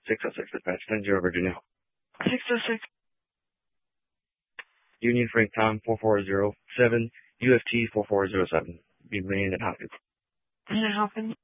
606 dispatch, 10-0 Virginia. 606. Union Frank Tom 4407, UFT 4407. Be remaining at Hopkins. And Hopkins.